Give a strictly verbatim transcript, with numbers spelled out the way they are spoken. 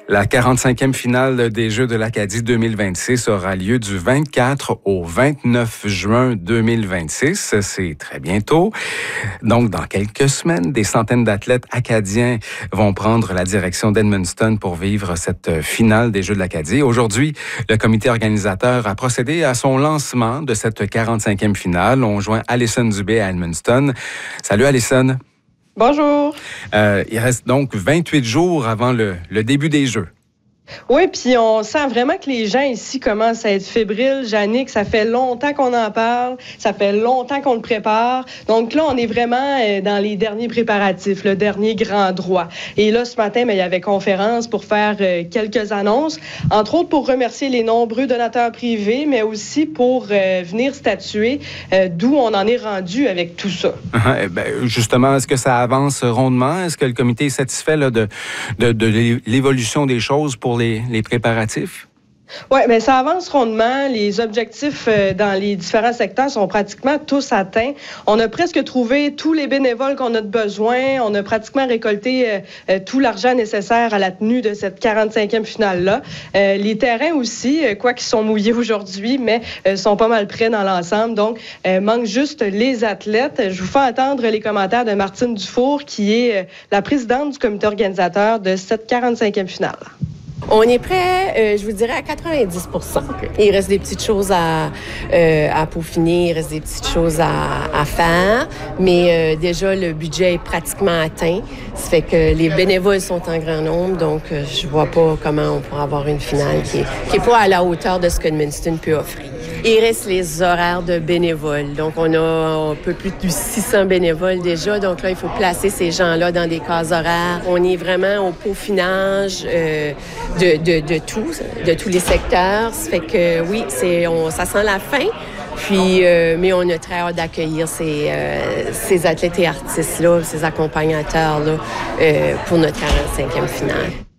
La quarante-cinquième finale des Jeux de l'Acadie deux mille vingt-six aura lieu du vingt-quatre au vingt-neuf juin deux mille vingt-six. C'est très bientôt. Donc, dans quelques semaines, des centaines d'athlètes acadiens vont prendre la direction d'Edmundston pour vivre cette finale des Jeux de l'Acadie. Aujourd'hui, le comité organisateur a procédé à son lancement de cette quarante-cinquième finale. On joint Alison Dubé à Edmundston. Salut Alison. Bonjour. Euh, il reste donc vingt-huit jours avant le, le début des Jeux. Oui, puis on sent vraiment que les gens ici commencent à être fébriles. Jannick, ça fait longtemps qu'on en parle, ça fait longtemps qu'on le prépare. Donc là, on est vraiment dans les derniers préparatifs, le dernier grand droit. Et là, ce matin, bien, il y avait conférence pour faire euh, quelques annonces, entre autres pour remercier les nombreux donateurs privés, mais aussi pour euh, venir statuer euh, d'où on en est rendu avec tout ça. Uh-huh. Ben, justement, est-ce que ça avance rondement? Est-ce que le comité est satisfait là, de, de, de l'évolution des choses pour les, les préparatifs? Oui, bien, ça avance rondement. Les objectifs euh, dans les différents secteurs sont pratiquement tous atteints. On a presque trouvé tous les bénévoles qu'on a de besoin. On a pratiquement récolté euh, euh, tout l'argent nécessaire à la tenue de cette quarante-cinquième finale-là. Euh, les terrains aussi, euh, quoi qu'ils sont mouillés aujourd'hui, mais euh, sont pas mal prêts dans l'ensemble. Donc, euh, manque juste les athlètes. Je vous fais entendre les commentaires de Martine Dufour, qui est euh, la présidente du comité organisateur de cette quarante-cinquième finale. On est prêt, euh, je vous dirais, à quatre-vingt-dix pour cent. Il reste des petites choses à, euh, à peaufiner, il reste des petites choses à, à faire, mais euh, déjà, le budget est pratiquement atteint. Ça fait que les bénévoles sont en grand nombre, donc euh, je vois pas comment on pourra avoir une finale qui est, qui est pas à la hauteur de ce que Edmundston peut offrir. Il reste les horaires de bénévoles. Donc, on a un peu plus de six cents bénévoles déjà. Donc là, il faut placer ces gens-là dans des cases horaires. On est vraiment au peaufinage euh, de, de, de tout, de tous les secteurs. Ça fait que oui, c'est, on, ça sent la fin. Puis, euh, mais on a très hâte d'accueillir ces, euh, ces athlètes et artistes-là, ces accompagnateurs-là euh, pour notre quarante-cinquième finale.